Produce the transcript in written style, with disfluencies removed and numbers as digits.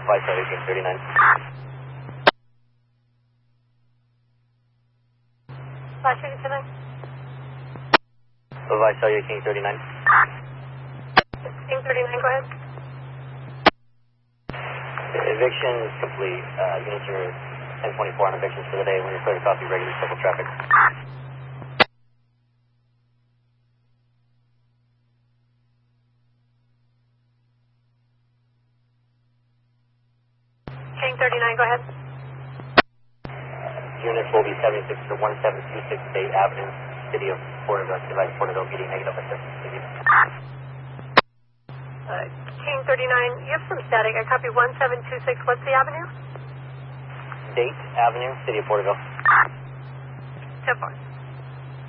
Viceroy King 39. Viceroy King 39. Viceroy King 39. King 39, go ahead. Eviction is complete. Units are 1024 on evictions for the day. When you're clear to copy regular civil traffic. King 39, go ahead. Units will be 76 to 1726 State Avenue, City of Porterville, Device Porterville, PD negative assistance. King 39, you have some static. I copy 1726. What's the avenue? State Avenue, City of Porterville. 10-4.